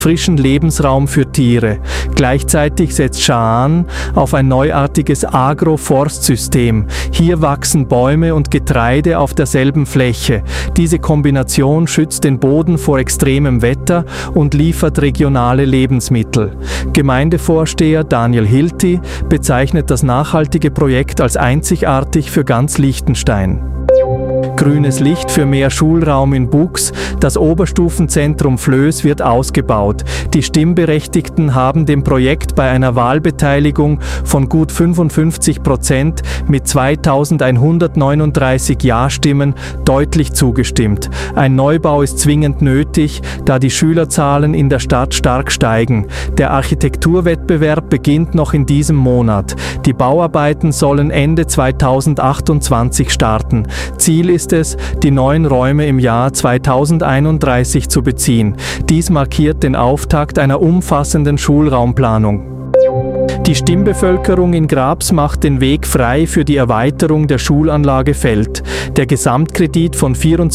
frischen Lebensraum für Tiere. Gleichzeitig setzt Cha'an auf ein neuartiges Agroforstsystem. Hier wachsen Bäume und Getreide auf derselben Fläche. Diese Kombination schützt den Boden vor extremem Wetter und liefert regionale Lebensmittel. Gemeindevorsteher Daniel Hilti bezeichnet das nachhaltige Projekt als einzigartig für ganz Liechtenstein. Grünes Licht für mehr Schulraum in Bux. Das Oberstufenzentrum Flöß wird ausgebaut. Die Stimmberechtigten haben dem Projekt bei einer Wahlbeteiligung von gut 55% mit 2139 Ja-Stimmen deutlich zugestimmt. Ein Neubau ist zwingend nötig, da die Schülerzahlen in der Stadt stark steigen. Der Architekturwettbewerb beginnt noch in diesem Monat. Die Bauarbeiten sollen Ende 2028 starten. Ziel ist es, die neuen Räume im Jahr 2031 zu beziehen. Dies markiert den Auftakt einer umfassenden Schulraumplanung. Die Stimmbevölkerung in Grabs macht den Weg frei für die Erweiterung der Schulanlage Feld. Der Gesamtkredit von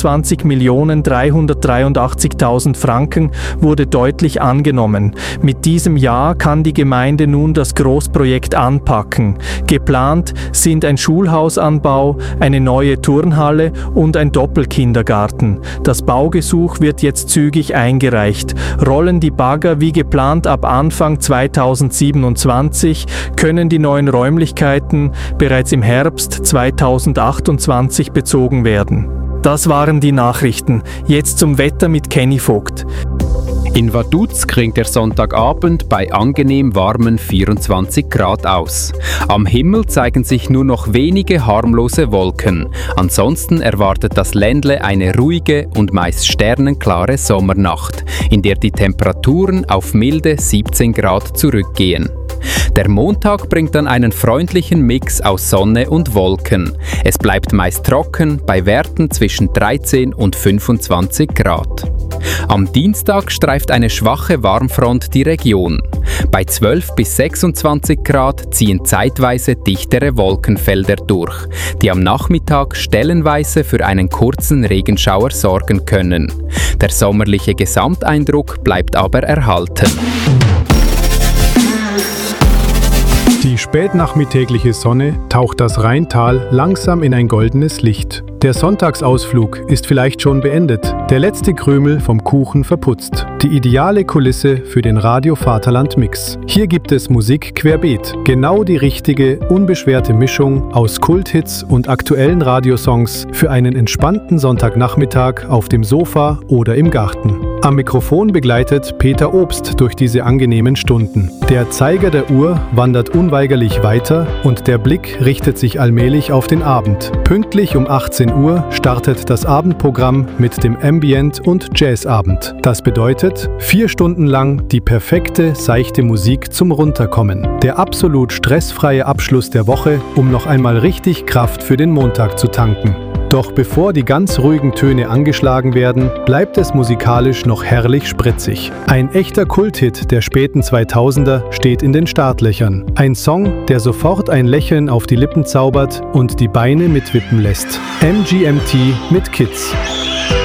24.383.000 Franken wurde deutlich angenommen. Mit diesem Jahr kann die Gemeinde nun das Großprojekt anpacken. Geplant sind ein Schulhausanbau, eine neue Turnhalle und ein Doppelkindergarten. Das Baugesuch wird jetzt zügig eingereicht. Rollen die Bagger wie geplant ab Anfang 2027, können die neuen Räumlichkeiten bereits im Herbst 2028 bezogen werden. Das waren die Nachrichten. Jetzt zum Wetter mit Kenny Vogt. In Vaduz klingt der Sonntagabend bei angenehm warmen 24 Grad aus. Am Himmel zeigen sich nur noch wenige harmlose Wolken. Ansonsten erwartet das Ländle eine ruhige und meist sternenklare Sommernacht, in der die Temperaturen auf milde 17 Grad zurückgehen. Der Montag bringt dann einen freundlichen Mix aus Sonne und Wolken. Es bleibt meist trocken bei Werten zwischen 13 und 25 Grad. Am Dienstag streift eine schwache Warmfront die Region. Bei 12 bis 26 Grad ziehen zeitweise dichtere Wolkenfelder durch, die am Nachmittag stellenweise für einen kurzen Regenschauer sorgen können. Der sommerliche Gesamteindruck bleibt aber erhalten. Die spätnachmittägliche Sonne taucht das Rheintal langsam in ein goldenes Licht. Der Sonntagsausflug ist vielleicht schon beendet, der letzte Krümel vom Kuchen verputzt. Die ideale Kulisse für den Radio Vaterland Mix. Hier gibt es Musik querbeet. Genau die richtige, unbeschwerte Mischung aus Kulthits und aktuellen Radiosongs für einen entspannten Sonntagnachmittag auf dem Sofa oder im Garten. Am Mikrofon begleitet Peter Obst durch diese angenehmen Stunden. Der Zeiger der Uhr wandert unweigerlich weiter und der Blick richtet sich allmählich auf den Abend. Pünktlich um 18 Uhr startet das Abendprogramm mit dem Ambient- und Jazzabend. Das bedeutet 4 Stunden lang die perfekte, seichte Musik zum Runterkommen. Der absolut stressfreie Abschluss der Woche, um noch einmal richtig Kraft für den Montag zu tanken. Doch bevor die ganz ruhigen Töne angeschlagen werden, bleibt es musikalisch noch herrlich spritzig. Ein echter Kulthit der späten 2000er steht in den Startlöchern. Ein Song, der sofort ein Lächeln auf die Lippen zaubert und die Beine mitwippen lässt. MGMT mit Kids.